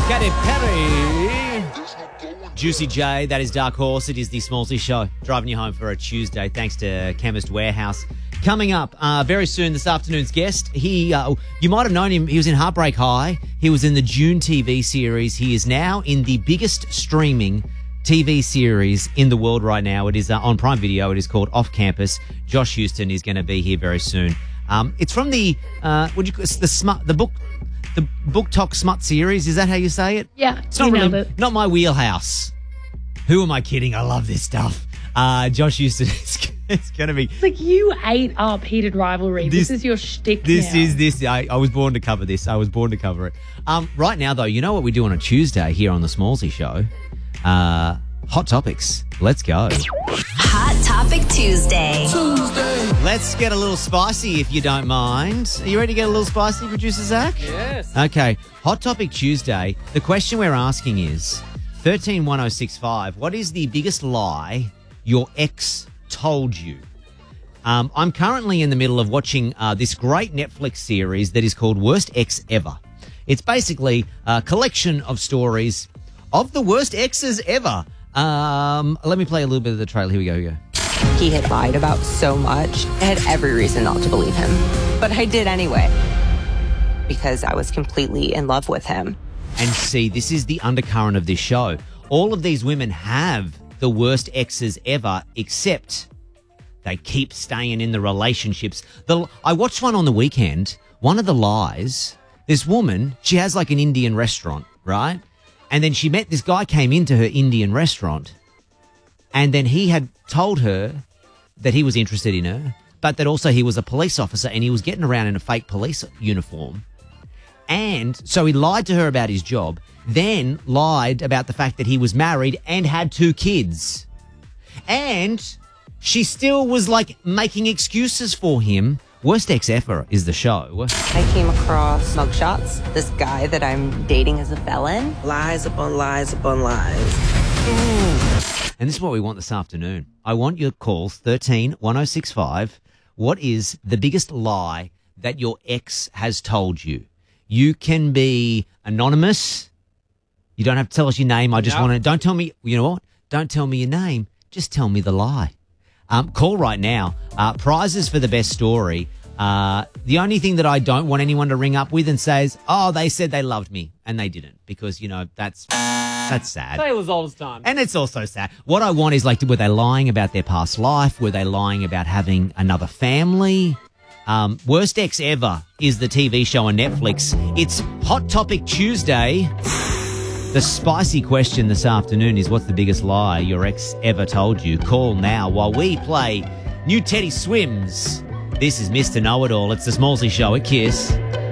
Katy Perry. Juicy J, that is Dark Horse. It is the Smallsy Show, driving you home for a Tuesday, thanks to Chemist Warehouse. Coming up very soon, this afternoon's guest, you might have known him. He was in Heartbreak High. He was in the June TV series. He is now in the biggest streaming TV series in the world right now. It is on Prime Video. It is called Off Campus. Josh Houston is going to be here very soon. It's from the the Book Talk Smut series. Is that how you say it? Yeah, it's not really not my wheelhouse. Who am I kidding? I love this stuff. Josh Houston it's going to be... It's like you ate up Heated Rivalry. This is your shtick now. I was born to cover this. I was born to cover it. Right now, though, you know what we do on a Tuesday here on the Smallsy Show? Hot Topics. Let's go. Hot Topic Tuesday. Let's get a little spicy, if you don't mind. Are you ready to get a little spicy, Producer Zach? Yes. Okay. Hot Topic Tuesday. The question we're asking is 131065. What is the biggest lie your ex told you? I'm currently in the middle of watching this great Netflix series that is called Worst Ex Ever. It's basically a collection of stories of the worst exes ever. Let me play a little bit of the trailer. Here we go. He had lied about so much. I had every reason not to believe him. But I did anyway. Because I was completely in love with him. And see, this is the undercurrent of this show. All of these women have the worst exes ever, except they keep staying in the relationships. I watched one on the weekend. One of the lies, this woman, she has like an Indian restaurant, right? And then she met this guy, came into her Indian restaurant, and then he had told her that he was interested in her, but that also he was a police officer and he was getting around in a fake police uniform. And so he lied to her about his job, then lied about the fact that he was married and had 2 kids. And she still was like making excuses for him. Worst Ex Ever is the show. I came across mugshots. This guy that I'm dating is a felon. Lies upon lies upon lies. And this is what we want this afternoon. I want your calls, 131065. What is the biggest lie that your ex has told you? You can be anonymous. You don't have to tell us your name. I just want to... Don't tell me... You know what? Don't tell me your name. Just tell me the lie. Call right now. Prizes for the best story. The only thing that I don't want anyone to ring up with and says, oh, they said they loved me, and they didn't, because, you know, that's sad. Taylor's oldest time. And it's also sad. What I want is, like, were they lying about their past life? Were they lying about having another family? Worst Ex Ever is the TV show on Netflix. It's Hot Topic Tuesday. The spicy question this afternoon is, what's the biggest lie your ex ever told you? Call now while we play New Teddy Swims. This is Mr. Know-It-All. It's the Smallsy Show at Kiss.